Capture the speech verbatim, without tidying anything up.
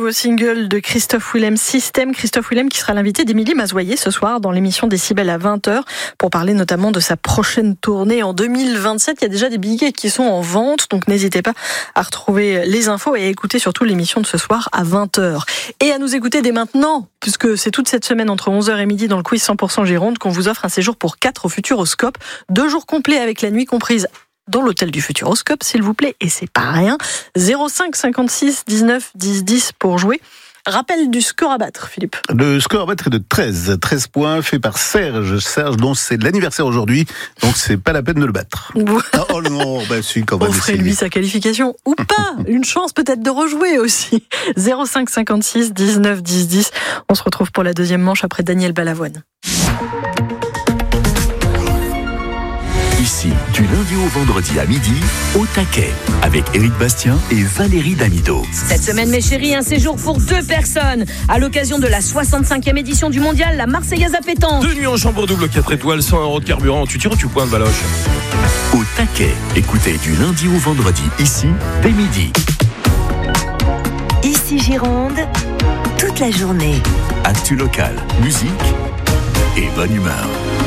nouveau single de Christophe Willem, Système. Christophe Willem qui sera l'invité d'Émilie Mazoyer ce soir dans l'émission Décibel à vingt heures pour parler notamment de sa prochaine tournée en deux mille vingt-sept. Il y a déjà des billets qui sont en vente, donc n'hésitez pas à retrouver les infos et à écouter surtout l'émission de ce soir à vingt heures. Et à nous écouter dès maintenant, puisque c'est toute cette semaine entre onze heures et midi dans le quiz cent pour cent Gironde qu'on vous offre un séjour pour quatre au Futuroscope. Deux jours complets avec la nuit comprise dans l'hôtel du Futuroscope, s'il vous plaît, et c'est pas rien. zéro cinq cinquante-six dix-neuf dix dix pour jouer. Rappel du score à battre, Philippe. Le score à battre est de treize. treize points fait par Serge. Serge, dont c'est l'anniversaire aujourd'hui, donc c'est pas la peine de le battre. Ah, oh non, bah si, quand même. Offrez-lui sa qualification, ou pas. Une chance peut-être de rejouer aussi. zéro cinq cinquante-six dix-neuf dix dix. On se retrouve pour la deuxième manche après Daniel Balavoine. Ici, du lundi au vendredi à midi, au taquet, avec Éric Bastien et Valérie Damido. Cette semaine, mes chéris, un séjour pour deux personnes. À l'occasion de la soixante-cinquième édition du mondial, la Marseillaise à pétanque. Deux nuits en chambre double, quatre étoiles, cent euros de carburant. Tu tires ou tu pointes, Valoche? Au taquet, écoutez du lundi au vendredi, ici, dès midi. Ici Gironde, toute la journée. Actu local, musique et bonne humeur.